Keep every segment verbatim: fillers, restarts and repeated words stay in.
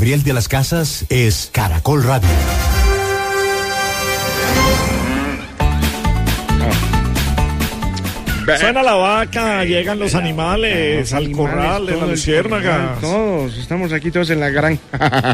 Gabriel de las Casas es Caracol Radio. Suena la vaca, llegan los animales, los al animales, corral de la luciérnaga. Todos, estamos aquí todos en la granja.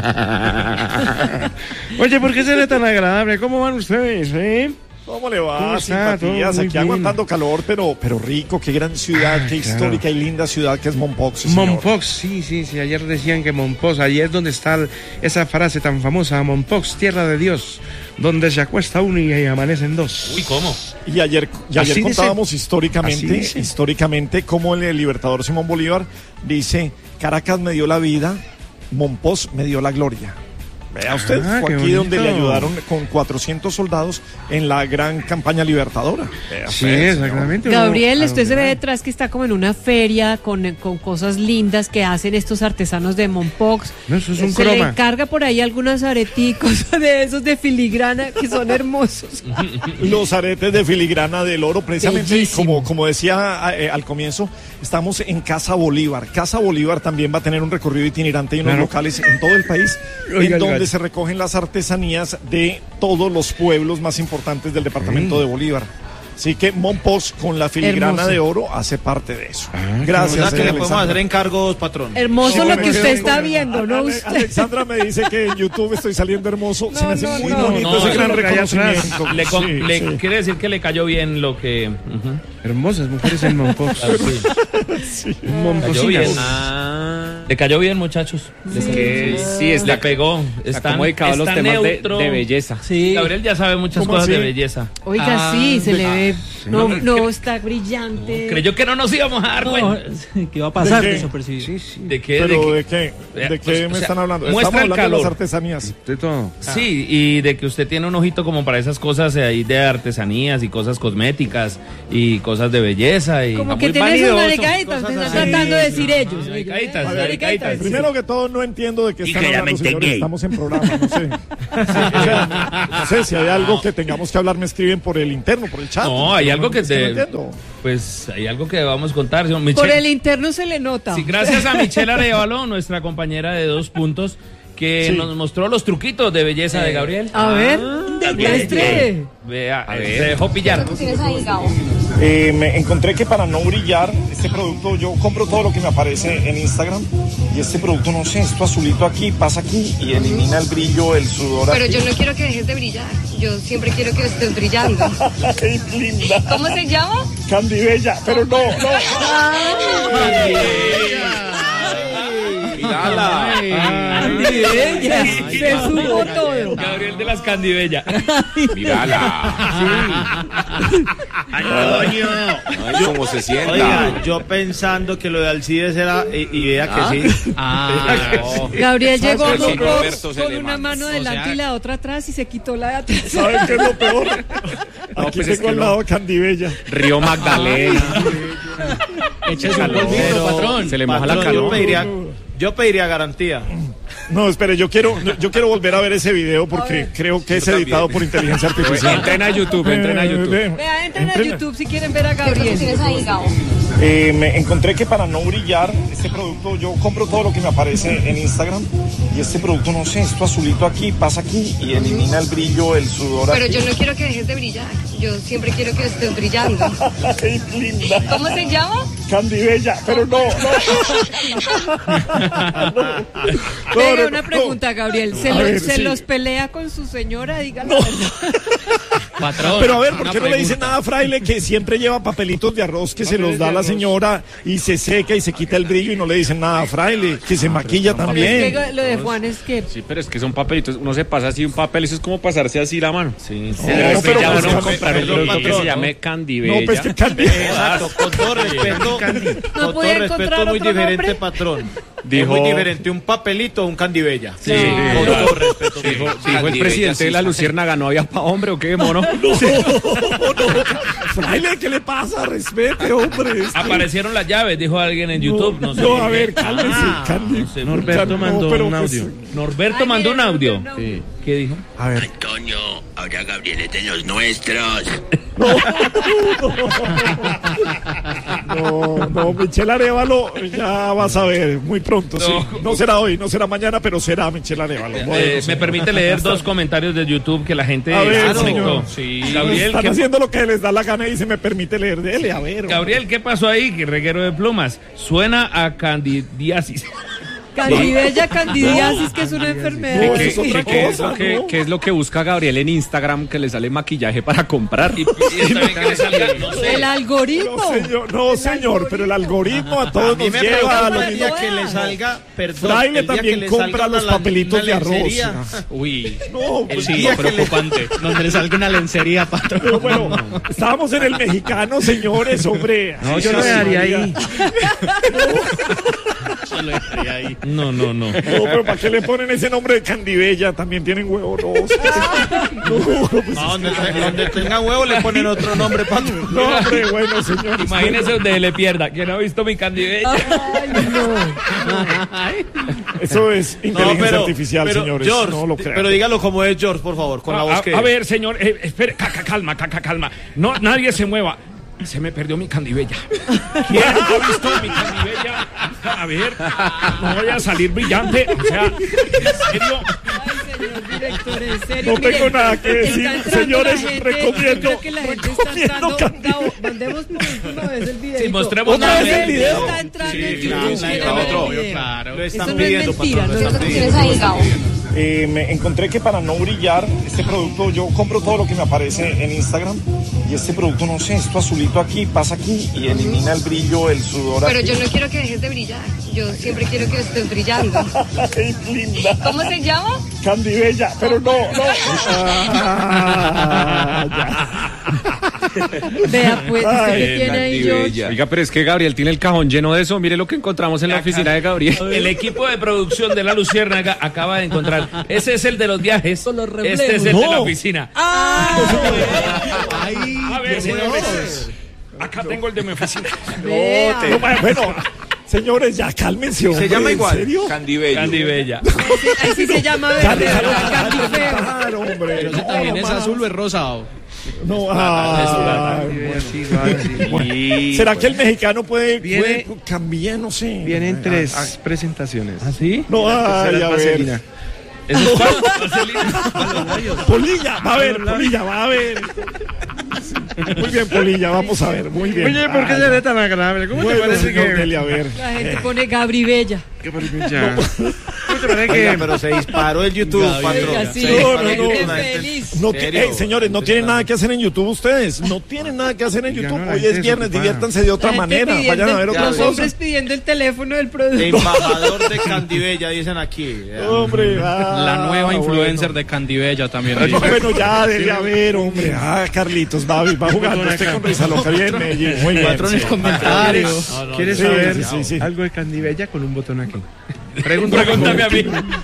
Oye, ¿por qué se ve tan agradable? ¿Cómo van ustedes, eh? ¿Cómo le va? Simpatías, aquí bien. Aguantando calor, pero, pero rico, qué gran ciudad, ah, qué claro. Histórica y linda ciudad que es Mompox. Sí, Mompox, sí, sí, sí, ayer decían que Mompox, allí es donde está esa frase tan famosa, Mompox, tierra de Dios, donde se acuesta uno y amanecen dos. Uy, ¿cómo? Y ayer, y ayer contábamos dice. históricamente, históricamente cómo el libertador Simón Bolívar dice, Caracas me dio la vida, Mompox me dio la gloria. Vea usted, ah, fue aquí bonito. Donde le ayudaron con cuatrocientos soldados en la gran campaña libertadora. Vea sí, usted, exactamente. Gabriel, usted se ve detrás que está como en una feria con, con cosas lindas que hacen estos artesanos de Mompox. No, eso es un se croma. Le encarga por ahí algunos areticos de esos de filigrana que son hermosos. Los aretes de filigrana del oro, precisamente como, como decía eh, al comienzo, estamos en Casa Bolívar. Casa Bolívar también va a tener un recorrido itinerante y unos claro. locales en todo el país, Oiga, en donde se recogen las artesanías de todos los pueblos más importantes del departamento sí. de Bolívar. Así que Mompox con la filigrana Hermoso. De oro hace parte de eso. Ah, gracias. Que le podemos hacer encargos, patrón. Hermoso no, lo que usted está viendo, ¿no? Ale, Alexandra me dice que en YouTube estoy saliendo hermoso. No, Se me hace no, muy no, bonito no, ese gran reconocimiento. Le, con, sí, le sí. quiere decir que le cayó bien lo que... Uh-huh. Hermosas mujeres en Mompox. Claro, sí. sí. Momposinas. Ah, le cayó bien, muchachos. Es que sí, es le pegó. Está como dedicado a los temas de, de belleza. Sí. Gabriel ya sabe muchas cosas así? de belleza. Oiga, ah, sí, se le ve... Sí. No, no, está brillante. No, creyó que no nos íbamos a dar cuenta. No, ¿qué va a pasar? ¿De qué? Sí, sí. ¿De qué? ¿Pero de qué? ¿De qué, ¿De qué pues, me o sea, están hablando? Muestra Estamos el hablando calor. de las artesanías. De todo. Sí, y de que usted tiene un ojito como para esas cosas ahí de artesanías y cosas cosméticas y cosas de belleza. Y como que tiene sus maricaditas, te están tratando de decir ellos. Maricaditas, a ver, maricaditas. Primero que todo, no entiendo de qué están hablando, señores. Estamos en programa, no sé. Sí, o sea, no sé, si hay algo que tengamos que hablar, me escriben por el interno, por el chat. No, hay algo que te... No pues hay algo que vamos a contar. Michelle, por el interno se le nota. Sí, gracias a Michelle Arevalo, nuestra compañera de Dos Puntos, que sí. nos mostró los truquitos de belleza eh, de Gabriel. A ver, demuestre. Vea, a ver. Se dejó pillar. ¿Tienes ahí, Gabo? Eh, me encontré que para no brillar, este producto, yo compro todo lo que me aparece en Instagram y este producto, no sé, esto azulito aquí, pasa aquí y elimina el brillo, el sudor. Pero aquí. yo no quiero que dejes de brillar, yo siempre quiero que estés brillando. ¡Qué linda! ¿Cómo se llama? Candy Bella, pero no, no. Candy Mírala. Candy Bella, se supo todo. Gabriel de las Candy Bella. Mírala. Sí. Antonio. Ay, ¿cómo se sienta? Oiga, yo pensando que lo de Alcides era, y, y vea que ¿Ah? sí. Ah, no. Gabriel llegó a Mompox con una manda. mano adelante o sea, y la otra atrás y se quitó la de atrás. ¿Saben qué es lo peor? No, Aquí pues tengo es que al no. lado Candy Bella. Río Magdalena. Échese un polvito, patrón. Se le moja patrón, la cara. Yo pediría, yo pediría garantía. No, espere, yo quiero, yo quiero volver a ver ese video porque creo que es editado por inteligencia artificial. Entren a YouTube, entren a YouTube. Eh, Vea, entren a YouTube si quieren ver a Gabriel. ¿Tienes ahí, Gabo? Eh, me encontré que para no brillar, este producto, yo compro todo lo que me aparece en Instagram y este producto, no sé, esto azulito aquí, pasa aquí y elimina el brillo, el sudor. Pero aquí. yo no quiero que dejes de brillar, yo siempre quiero que estés brillando. ¡Qué linda! ¿Cómo se llama? Candy Bella, pero no, no. no. Pero una pregunta, Gabriel, ¿se, lo, ver, ¿se sí. los pelea con su señora? Díganlo. No. Patrón, pero a ver, ¿por qué no pregunta. le dice nada a Fraile que siempre lleva papelitos de arroz que no, se los da a la señora y se seca y se quita el brillo y no le dicen nada a Fraile, que se maquilla también? Es que lo de Juan es que... Sí, pero es que son papelitos, uno se pasa así un papel, eso es como pasarse así la mano. Sí, sí. No, pero, pero ya pues, van a pues, comprar un pero, producto patrón, que se ¿no? llame Candy Bella. No, pues que Candy Exacto, con todo respeto, No con todo podía respeto, encontrar muy otro diferente, nombre. patrón. Dijo- Es muy diferente un papelito o un Candy Bella. Sí, Con dijo- todo respeto. Dijo, dijo el Candy presidente Bella, de sí, la sí. Luciérnaga, ¿no había pa' hombre o qué, mono? No, no. Fraile, ¿qué le pasa? Respete, hombre. Este. Aparecieron las llaves, dijo alguien en YouTube. No, sé. No, a ver, cálmese, Ah, Candy. no sé, Norberto No, mandó pero un pues, audio. Norberto Ay, mandó un mire, audio. no. Sí. ¿Qué dijo? A ver. Antonio, ahora Gabriel es de los nuestros. No, no, Michelle Arévalo, ya vas a ver, muy pronto, no. sí. No será hoy, no será mañana, pero será Michelle Arévalo. Eh, bueno, me permite leer dos comentarios de YouTube que la gente a ver, conectó. Sí. Gabriel, están ¿qué... haciendo lo que les da la gana y se me permite leer. Dele, a ver. Gabriel, ¿qué pasó ahí? Que reguero de plumas. Suena a candidiasis. Candibella, candidiasis, que es una enfermedad. No, ¿Qué, eso es otra qué- qué es cosa, lo que, ¿no? qué es lo que busca Gabriel en Instagram que le sale maquillaje para comprar? Y, y está bien que le salga, no sé. El algoritmo. No, señor, no, señor, pero el algoritmo a todos A mí nos me lleva a preocupa lo el mismo. día que le salga, perdón, Fraile el día también que le compra salga los una- papelitos una de arroz. lencería. Uy, No, pues, Sí, sí, día que le- preocupante. Donde le salga una lencería, patrón. pero bueno, estábamos en el mexicano, señores, hombre. No, yo lo Ay, dejaría María. ahí. Yo lo dejaría ahí. No, no, no. No, pero ¿para qué le ponen ese nombre de Candibella? También tienen huevo, no. No, pues, No, donde, donde tenga huevo le ponen otro nombre, patrón. no, hombre, bueno, señor. Imagínese donde le pierda. ¿Quién ha visto mi candibella? Eso es inteligencia pero- artificial, pero, señores. George, no lo di- crean. pero dígalo como es, George, por favor, con la voz a, que a ver, señor, eh, espere, caca, calma, caca, calma. No, nadie se mueva. Se me perdió mi candibella. ¿Quién ha visto mi candibella? A ver, no voy a salir brillante. O sea, ¿en serio? Ay, señor director, en serio. No tengo nada que decir, está entrando señores, la gente, recomiendo- yo creo que la gente está recomiendo entrando. Candibella. Gabo, mandemos por última vez el video. Sí, mostremos ¿Otra La vez el gente video? está entrando en claro, YouTube, sí, quiere claro, ver el otro, video. claro. lo están Eso no es pidiendo, mentira, patrón, lo no están es pidiendo. ahí, Gabo? Eh, me encontré que para no brillar este producto, yo compro todo lo que me aparece en Instagram y este producto, no sé, esto azulito aquí, pasa aquí y elimina el brillo, el sudor. Pero aquí. yo no quiero que dejes de brillar. Yo siempre quiero que estés brillando. Ay, linda. ¿Cómo se llama? Candibella, pero no, no. Ah, ya. Vea, pues, ¿usted Ay, qué tiene ahí, George? Oiga, pero es que Gabriel tiene el cajón lleno de eso. Mire lo que encontramos en la oficina de Gabriel. El equipo de producción de La Luciérnaga acaba de encontrar. Ese es el de los viajes. Este es el de la No. oficina. Ah, A ver, señores. Acá tengo el de mi oficina. vea. No, bueno, señores, ya cálmense. Se hombre, llama igual. ¿En serio? Candibella. Ahí sí se llama Ya verde, dejaron ¿verdad? de Candifeo. cantar, hombre. Pero ese No, también es ma. azul o es rosado. No, ay, Sí, sí. ¿será que el mexicano puede, Viene- puede cambiar? No sé. Vienen tres presentaciones. ¿Ah, sí? No, ay, Será a ver. vaselina. ¿Eso es cuál? Vaselina. Polilla, va a ver, Polilla, va a ver. Muy bien, Polilla, vamos a ver, muy bien. Oye, ¿por qué Ay, se ve tan agradable? ¿Cómo bueno, te parece señor que...? Deli, a ver. La gente pone Gabri Bella. ¿Qué parece ya? ¿Cómo te parece Oiga, que...? pero se disparó el YouTube, Gabriel, patrón. Oiga, sí, Se no, disparó no, el no. YouTube, gente la gente- feliz. No ti- ¿Serio? eh, señores, no tienen nada que hacer en YouTube ustedes. No tienen nada que hacer en Ya YouTube. no, la Hoy gente es viernes, desocupada. diviértanse de otra La gente manera. pidiendo- Vayan a ver otra Los cosa. hombres pidiendo el teléfono del producto. Embajador de Candibella, dicen aquí. Hombre, ah, La nueva influencer bueno. de Candibella también. No, bueno, ya, debe haber, hombre. Ah, Carlitos, David, va jugando usted con Risa Loca. Bien, Medellín. Muy bien. Patrón en sí. comentarios. ¿Quieres Sí, saber sí, sí, sí. algo de Candibella con un botón aquí? Pregúntame a mí.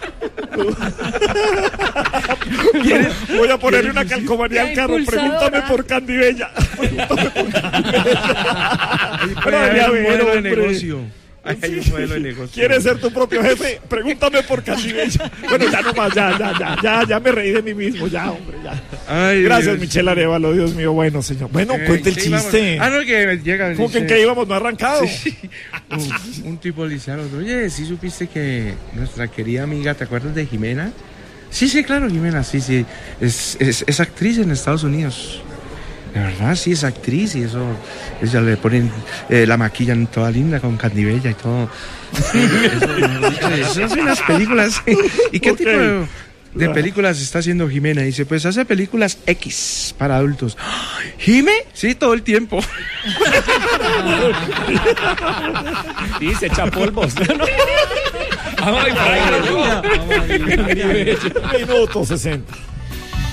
Voy a ponerle una calcomanía La al carro. impulsadora. Pregúntame por Candibella. Pregúntame por Candibella. Puede Pero haber debe un haber, modelo de hombre. negocio. Ahí hay un modelo de negocio. ¿Quieres ser tu propio jefe? Pregúntame por Candibella. Bueno, ya nomás, ya, ya, ya, ya, ya me reí de mí mismo, ya, hombre, ya. Ay, Gracias, Dios. Michelle Arevalo, Dios mío, bueno, señor. Bueno, Eh, cuente el ¿qué íbamos? chiste. Ah, no, que llega. ¿Cómo que en dice- qué íbamos? No ha arrancado. un, un tipo le dice al otro, oye, ¿sí supiste que nuestra querida amiga, ¿te acuerdas de Jimena? Sí, sí, claro, Jimena, sí, sí. Es, es, es actriz en Estados Unidos. De verdad, sí, es actriz y eso, ella le ponen, eh, la maquillan toda linda con Candibella y todo. Eso, eso hace unas películas. ¿Y qué Ok. tipo de, de películas está haciendo Jimena? Dice, pues hace películas X para adultos. ¿Jime? Sí, todo el tiempo. Sí, se echa polvos. Ay, por ahí, no. Minuto sesenta.